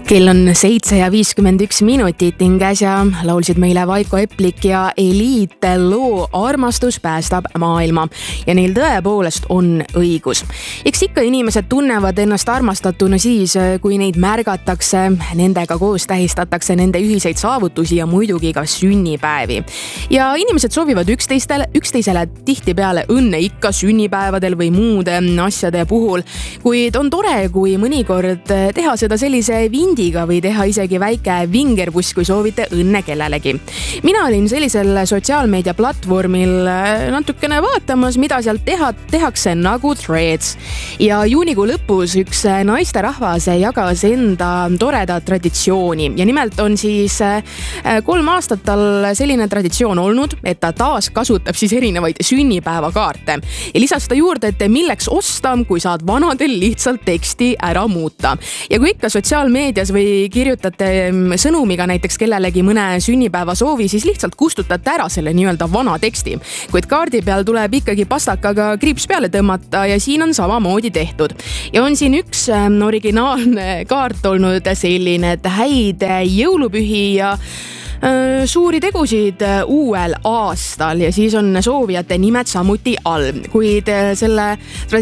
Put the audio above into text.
Kell on 7:51 ning äsja laulsid meile Vaiko Eplik ja Eliite loo Armastus päästab maailma. Ja neil tõepoolest on õigus. Eks ikka inimesed tunnevad ennast armastatuna siis, kui neid märgatakse, nendega koos tähistatakse nende ühiseid saavutusi ja muidugi ka sünnipäevi. Ja inimesed soovivad üksteisele tihtipeale õnne ikka sünnipäevadel või muude asjade puhul, kuid on tore, kui mõnikord teha seda sellise vindiga või teha isegi väike vingerpuss, kui soovite õnne kellelegi. Mina olin sellisel sotsiaalmeedia platvormil natukene vaatamas, mida sealt tehakse nagu Threads. Ja juunikuu lõpus üks naisterahvas jagas enda toredat traditsiooni ja nimelt on siis 3 aastat tal selline traditsioon olnud, et ta taas kasutab siis erinevaid sünnipäevakaarte ja lisas ta juurde, et milleks osta, kui saad vanadel lihtsalt teksti ära muuta. Ja kui ikka sotsiaalmeedias või kirjutate sõnumiga näiteks kellelegi mõne sünnipäeva soovi, siis lihtsalt kustutate ära selle nii-öelda vana teksti. Kuid kaardi peal tuleb ikkagi pastakaga kriips peale tõmmata ja siin on samamoodi tehtud. Ja on siin üks originaalne kaart olnud selline, et häid jõulupühi ja suuri tegusid uuel aastal ja siis on soovijate nimed samuti all, kuid selle